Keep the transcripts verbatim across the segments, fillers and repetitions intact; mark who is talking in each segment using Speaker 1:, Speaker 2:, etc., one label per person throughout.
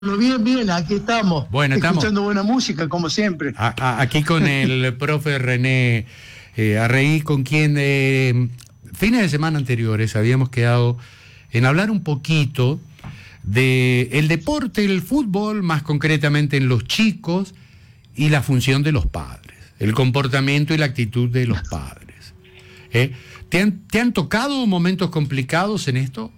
Speaker 1: Bien, bien, aquí estamos.
Speaker 2: Bueno, estamos
Speaker 1: escuchando buena música, como siempre.
Speaker 2: A, a, aquí con el profe René eh, Arreí, con quien eh, fines de semana anteriores habíamos quedado en hablar un poquito de el deporte, el fútbol, más concretamente en los chicos, y la función de los padres, el comportamiento y la actitud de los padres. ¿Eh? ¿Te han, ¿Te han tocado momentos complicados en esto?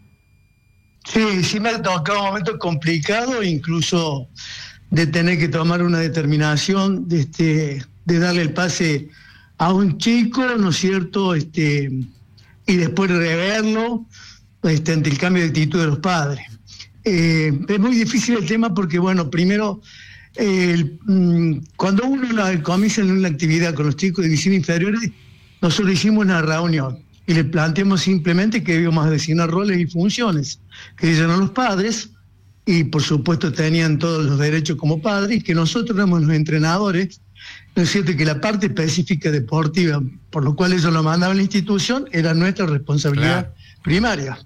Speaker 1: Sí, sí me ha tocado un momento complicado, incluso de tener que tomar una determinación de, este, de darle el pase a un chico, ¿no es cierto? Este, y después reverlo este, ante el cambio de actitud de los padres. Eh, es muy difícil el tema porque, bueno, primero, eh, el, mm, cuando uno la, comienza en una actividad con los chicos de división inferiores, nosotros hicimos una reunión y le planteamos simplemente que íbamos a designar roles y funciones, que ellos eran los padres, y por supuesto tenían todos los derechos como padres, y que nosotros éramos los entrenadores, ¿no es cierto? Que la parte específica deportiva, por lo cual ellos lo mandaban a la institución, era nuestra responsabilidad claro. primaria.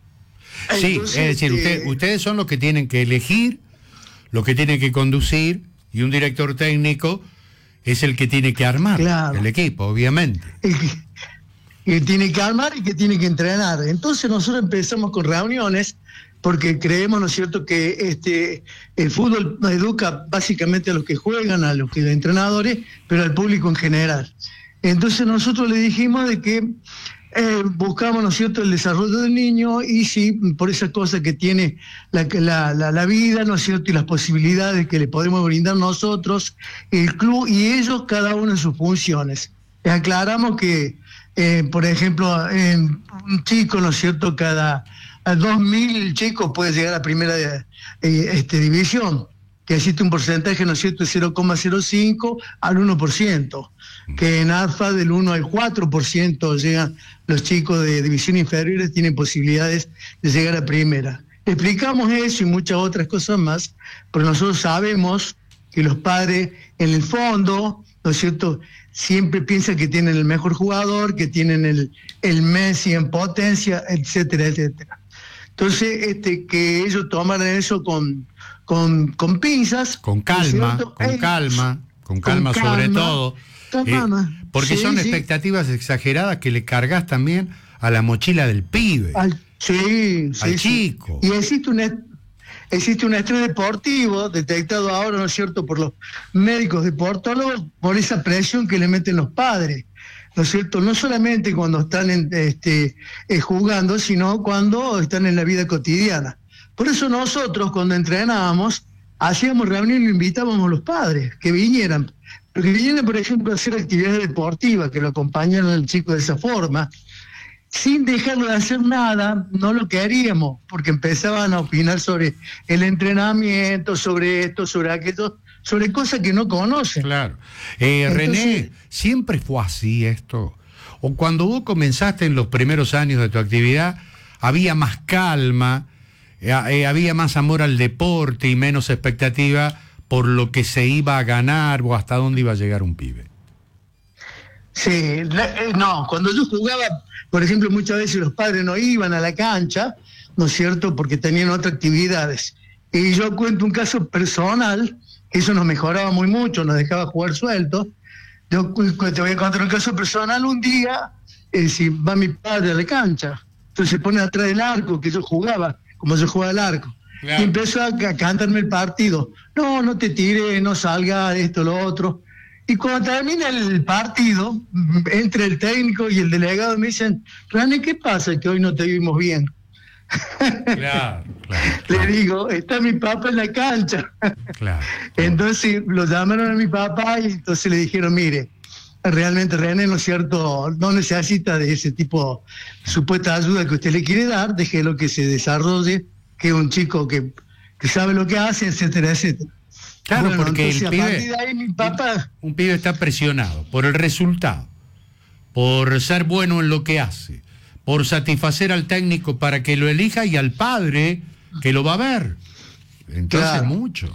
Speaker 2: Sí, Entonces, es decir, eh, usted, ustedes son los que tienen que elegir, los que tienen que conducir, y un director técnico es el que tiene que armar claro. el equipo, obviamente.
Speaker 1: El que, que tiene que armar y que tiene que entrenar. Entonces nosotros empezamos con reuniones porque creemos, ¿no es cierto?, que este el fútbol educa básicamente a los que juegan, a los que los entrenadores, pero al público en general. Entonces nosotros le dijimos de que eh, buscamos, ¿no es cierto?, el desarrollo del niño, y sí, por esas cosas que tiene la, la, la, la vida, ¿no es cierto?, y las posibilidades que le podemos brindar nosotros, el club y ellos, cada uno en sus funciones. Les aclaramos que Eh, por ejemplo, eh, un chico, ¿no es cierto?, cada a dos mil chicos puede llegar a primera eh, este, división, que existe un porcentaje, ¿no es cierto?, de cero coma cero cinco al uno por ciento, que en A F A del uno al cuatro por ciento llegan los chicos de división inferiores, tienen posibilidades de llegar a primera. Explicamos eso y muchas otras cosas más, pero nosotros sabemos que los padres, en el fondo, ¿no es cierto?, siempre piensan que tienen el mejor jugador, que tienen el, el Messi en potencia, etcétera, etcétera. Entonces, este, que ellos tomaran eso con, con, con pinzas.
Speaker 2: Con calma,
Speaker 1: ¿no
Speaker 2: con eh, calma, con calma con sobre calma, todo. Eh, porque sí, son sí. expectativas exageradas que le cargas también a la mochila del pibe.
Speaker 1: Al, sí,
Speaker 2: al
Speaker 1: sí,
Speaker 2: chico.
Speaker 1: Sí. Y existe una... Existe un estrés deportivo detectado ahora, ¿no es cierto?, por los médicos deportólogos, por esa presión que le meten los padres, ¿no es cierto? No solamente cuando están en, este, eh, jugando, sino cuando están en la vida cotidiana. Por eso nosotros, cuando entrenábamos, hacíamos reuniones y invitábamos a los padres que vinieran, que vinieran, por ejemplo, a hacer actividades deportivas, que lo acompañaran al chico de esa forma, sin dejarlo de hacer nada. No lo queríamos, porque empezaban a opinar sobre el entrenamiento, sobre esto, sobre aquello, sobre cosas que no conocen.
Speaker 2: Claro. Eh, Entonces, René, ¿siempre fue así esto? ¿O cuando vos comenzaste en los primeros años de tu actividad, había más calma, eh, había más amor al deporte y menos expectativa por lo que se iba a ganar o hasta dónde iba a llegar un pibe?
Speaker 1: Sí, no, cuando yo jugaba, por ejemplo, muchas veces los padres no iban a la cancha, ¿no es cierto?, porque tenían otras actividades. Y yo cuento un caso personal, que eso nos mejoraba muy mucho, nos dejaba jugar sueltos. Yo te voy a contar un caso personal. Un día, eh, si va mi padre a la cancha, entonces se pone atrás del arco, que yo jugaba, como yo jugaba al arco, claro. Y empezó a, a cantarme el partido. No, no te tires, no salga, esto, lo otro. Y cuando termina el partido, entre el técnico y el delegado me dicen: René, ¿qué pasa que hoy no te vimos bien?
Speaker 2: Claro, claro,
Speaker 1: Le
Speaker 2: claro.
Speaker 1: digo: está mi papá en la cancha.
Speaker 2: Claro.
Speaker 1: Entonces lo llamaron a mi papá y entonces le dijeron: mire, realmente René, ¿no es cierto?, no necesita de ese tipo de supuesta ayuda que usted le quiere dar, déjelo que se desarrolle, que es un chico que, que sabe lo que hace, etcétera, etcétera.
Speaker 2: Claro,
Speaker 1: bueno,
Speaker 2: porque
Speaker 1: entonces,
Speaker 2: el pibe,
Speaker 1: a partir de ahí, mi papá...
Speaker 2: un, un pibe está presionado por el resultado, por ser bueno en lo que hace, por satisfacer al técnico para que lo elija y al padre que lo va a ver. Entonces, claro, mucho.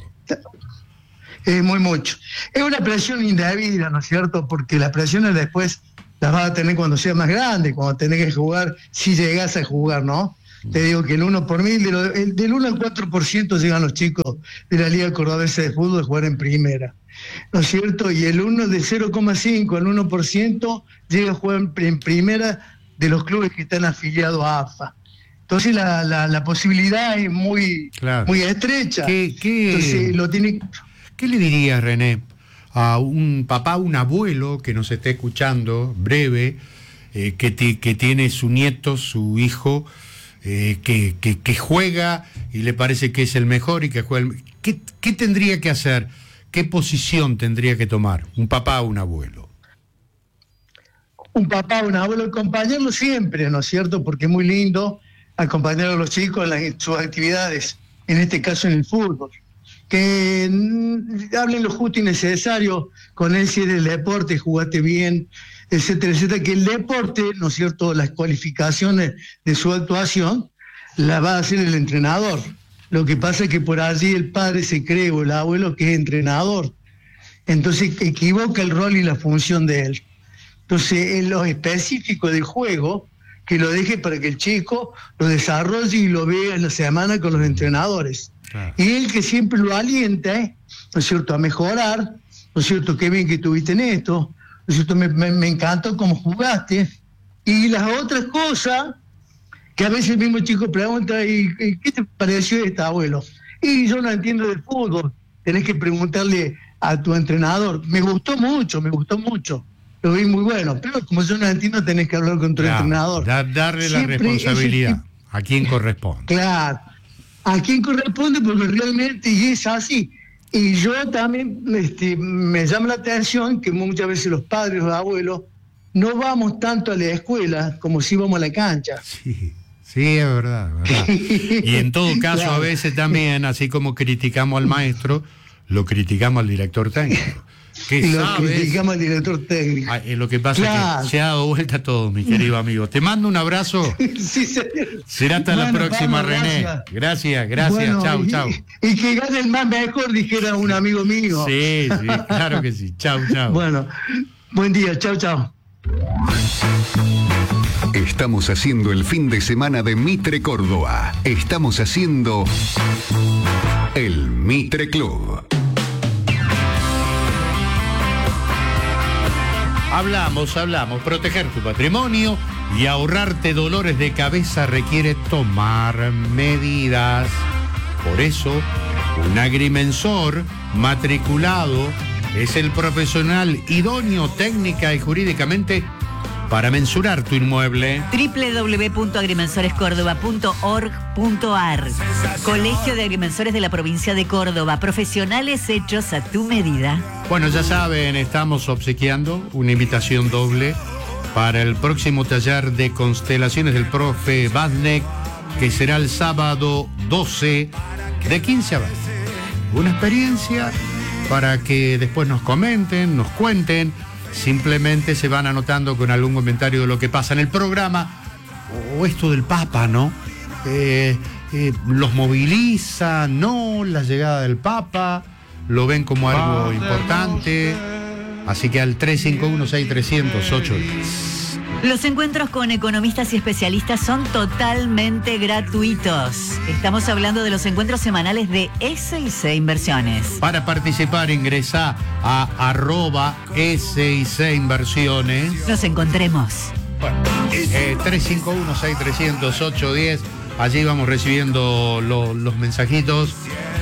Speaker 1: Es muy mucho. Es una presión indebida, ¿no es cierto? Porque las presiones después las vas a tener cuando seas más grande, cuando tenés que jugar, si llegás a jugar, ¿no? Te digo que el uno por mil, de lo, el, del uno al cuatro por ciento llegan los chicos de la Liga Cordobesa de Fútbol a jugar en primera, ¿no es cierto? Y el uno de cero coma cinco al uno por ciento llega a jugar en, en primera de los clubes que están afiliados a A F A. Entonces la, la, la posibilidad es muy, claro. muy estrecha.
Speaker 2: ¿Qué, qué,
Speaker 1: Entonces, lo tiene...
Speaker 2: ¿Qué le dirías, René, a un papá, un abuelo que nos esté escuchando, breve, eh, que, ti, que tiene su nieto, su hijo, eh, que, que, que juega y le parece que es el mejor y que juega el... ¿Qué, qué tendría que hacer? ¿Qué posición tendría que tomar un papá o un abuelo?
Speaker 1: Un papá o un abuelo, acompañarlo siempre, ¿no es cierto? Porque es muy lindo acompañar a los chicos en, las, en sus actividades, en este caso en el fútbol. Que mm, hablen lo justo y necesario con él si es del deporte, jugaste bien, etcétera, etcétera, que el deporte, ¿no es cierto?, las cualificaciones de su actuación las va a hacer el entrenador. Lo que pasa es que por allí el padre se cree, o el abuelo, que es entrenador. Entonces equivoca el rol y la función de él. Entonces, en lo específico del juego, que lo deje para que el chico lo desarrolle y lo vea en la semana con los entrenadores. Claro. Y él que siempre lo alienta, ¿eh? ¿no es cierto?, a mejorar, ¿no es cierto?, qué bien que estuviste en esto, ¿no es cierto?, me, me, me encantó cómo jugaste. Y las otras cosas, que a veces el mismo chico pregunta, ¿y, y qué te pareció esta, abuelo? Y yo no entiendo del fútbol, tenés que preguntarle a tu entrenador. Me gustó mucho, me gustó mucho. Lo vi muy bueno, pero como yo no entiendo, tenés que hablar con tu claro, entrenador.
Speaker 2: Da, darle Siempre la responsabilidad ese, a quien corresponde.
Speaker 1: Claro, a quien corresponde, porque realmente y es así. Y yo también este, me llama la atención que muchas veces los padres, los abuelos, no vamos tanto a la escuela como si vamos a la cancha.
Speaker 2: Sí, sí, es verdad, es verdad. Y en todo caso, claro. a veces también, así como criticamos al maestro, lo criticamos al director técnico.
Speaker 1: Que lo sabes, criticamos al director técnico.
Speaker 2: Ah, lo que pasa claro. es que se ha dado vuelta todo, mi querido amigo. Te mando un abrazo.
Speaker 1: Sí, señor.
Speaker 2: Será hasta bueno, la próxima, Pablo, René. Gracias, gracias. gracias. Bueno, chau,
Speaker 1: y,
Speaker 2: chau.
Speaker 1: Y que gane el más mejor, dijera un amigo mío.
Speaker 2: Sí, sí, claro que sí. Chau, chau.
Speaker 1: Bueno, buen día. Chau, chau.
Speaker 3: Estamos haciendo el fin de semana de Mitre Córdoba. Estamos haciendo el Mitre Club.
Speaker 2: Hablamos, hablamos. Proteger tu patrimonio y ahorrarte dolores de cabeza requiere tomar medidas. Por eso, un agrimensor matriculado es el profesional idóneo técnica y jurídicamente para mensurar tu inmueble.
Speaker 4: doble u doble u doble u punto agrimensores córdoba punto org punto ar. Colegio de Agrimensores de la Provincia de Córdoba. Profesionales hechos a tu medida.
Speaker 2: Bueno, ya saben, estamos obsequiando una invitación doble para el próximo taller de constelaciones del profe Badnek, que será el sábado doce de quince a veinte. Una experiencia para que después nos comenten, nos cuenten. Simplemente se van anotando con algún comentario de lo que pasa en el programa, o esto del Papa, ¿no? Eh, eh, los moviliza, no, la llegada del Papa, lo ven como algo importante, así que al tres cinco uno seis tres cero cero ocho diez.
Speaker 4: Los encuentros con economistas y especialistas son totalmente gratuitos. Estamos hablando de los encuentros semanales de S I C Inversiones.
Speaker 2: Para participar, ingresa a arroba S I C Inversiones.
Speaker 4: Nos encontremos.
Speaker 2: Bueno, eh, tres cinco uno seis tres cero cero ocho diez. Allí vamos recibiendo lo, los mensajitos.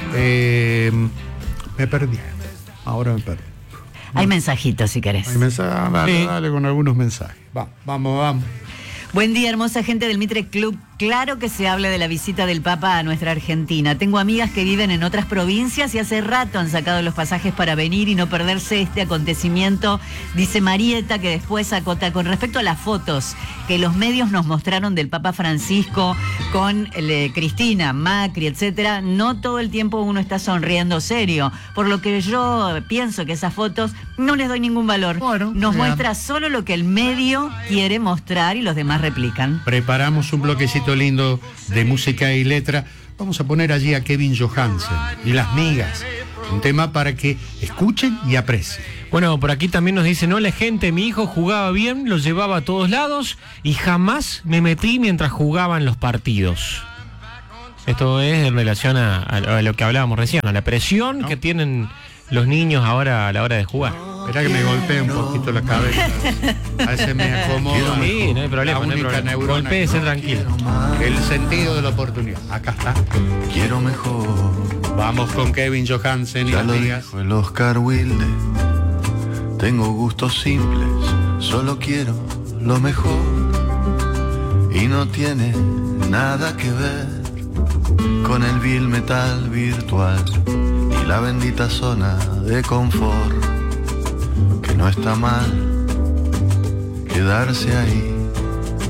Speaker 2: Eh, me perdí. Ahora me perdí.
Speaker 4: Hay mensajitos si querés.
Speaker 2: Hay mensajes, dale, sí. dale con algunos mensajes. Va, vamos, vamos.
Speaker 4: Buen día, hermosa gente del Mitre Club. Claro que se habla de la visita del Papa a nuestra Argentina. Tengo amigas que viven en otras provincias y hace rato han sacado los pasajes para venir y no perderse este acontecimiento. Dice Marieta, que después acota con respecto a las fotos que los medios nos mostraron del Papa Francisco con eh, Cristina, Macri, etcétera. No todo el tiempo uno está sonriendo serio, por lo que yo pienso que esas fotos no les doy ningún valor. Bueno, nos vean. Muestra solo lo que el medio quiere mostrar y los demás replican.
Speaker 2: Preparamos un bloquecito lindo de música y letra. Vamos a poner allí a Kevin Johansen y Las Migas, un tema para que escuchen y aprecien.
Speaker 5: Bueno, por aquí también nos dicen, hola gente, mi hijo jugaba bien, lo llevaba a todos lados y jamás me metí mientras jugaban los partidos. Esto es en relación a, a lo que hablábamos recién, a la presión ¿no? que tienen los niños ahora a la hora de jugar.
Speaker 2: Espera que me golpee un poquito la cabeza. A veces me acomodo.
Speaker 5: Sí, no hay problema, no hay problema. Golpéese tranquilo.
Speaker 2: El sentido de la oportunidad. Acá está.
Speaker 6: Quiero mejor.
Speaker 2: Vamos con Kevin Johansen y
Speaker 6: ya lo
Speaker 2: amigas.
Speaker 6: dijo el Oscar Wilde. Tengo gustos simples, solo quiero lo mejor. Y no tiene nada que ver con el vil metal virtual y la bendita zona de confort. Que no está mal quedarse ahí.